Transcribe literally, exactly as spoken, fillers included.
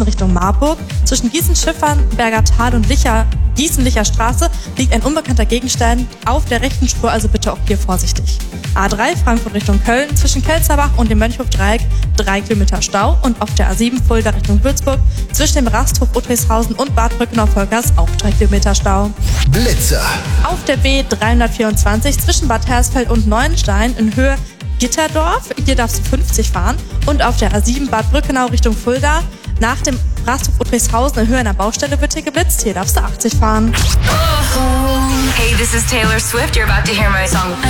Richtung Marburg. Zwischen Gießen-Schiffernberger Tal und Licher, Gießen-Licher Straße liegt ein unbekannter Gegenstand auf der rechten Spur, also bitte auch hier vorsichtig. A drei Frankfurt Richtung Köln, zwischen Kelzerbach und dem Mönchhof-Dreieck drei Kilometer Stau und auf der A sieben Fulda Richtung Würzburg zwischen dem Rasthof Uttrichshausen und Bad Brückenau-Volkers auch drei Kilometer Stau. Blitzer. Auf der B dreihundertvierundzwanzig zwischen Bad Hersfeld und Neuenstein in Höhe Gitterdorf, hier darfst du fünfzig fahren, und auf der A sieben Bad Brückenau Richtung Fulda nach dem Rasthof Uttrichshausen in Höhe einer Baustelle wird hier geblitzt, hier darfst du achtzig fahren. Hey, this is Taylor Swift. You're about to hear my song